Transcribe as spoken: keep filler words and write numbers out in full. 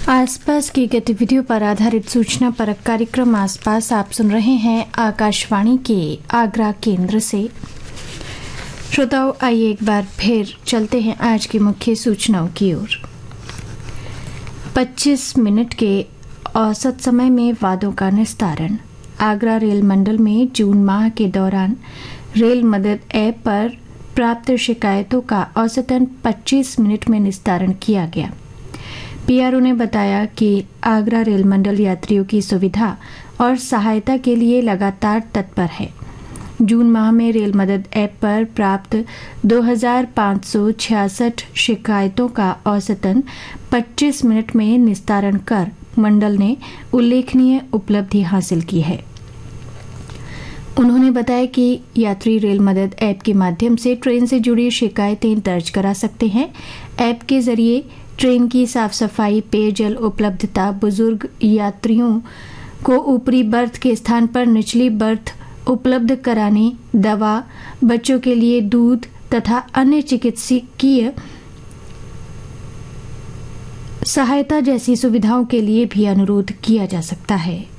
आसपास की गतिविधियों पर आधारित सूचना परक कार्यक्रम आसपास आप सुन रहे हैं आकाशवाणी के आगरा केंद्र से। श्रोताओं, आइए एक बार फिर चलते हैं आज की मुख्य सूचनाओं की ओर। पच्चीस मिनट के औसत समय में वादों का निस्तारण। आगरा रेल मंडल में जून माह के दौरान रेल मदद ऐप पर प्राप्त शिकायतों का औसतन पच्चीस मिनट में निस्तारण किया गया। पीआरओ ने बताया कि आगरा रेल मंडल यात्रियों की सुविधा और सहायता के लिए लगातार तत्पर है। जून माह में रेल मदद ऐप पर प्राप्त दो हज़ार पाँच सौ छियासठ शिकायतों का औसतन पच्चीस मिनट में निस्तारण कर मंडल ने उल्लेखनीय उपलब्धि हासिल की है। उन्होंने बताया कि यात्री रेल मदद ऐप के माध्यम से ट्रेन से जुड़ी शिकायतें दर्ज करा सकते हैं। ऐप के जरिए ट्रेन की साफ सफाई, पेयजल उपलब्धता, बुजुर्ग यात्रियों को ऊपरी बर्थ के स्थान पर निचली बर्थ उपलब्ध कराने, दवा, बच्चों के लिए दूध तथा अन्य चिकित्सकीय सहायता जैसी सुविधाओं के लिए भी अनुरोध किया जा सकता है।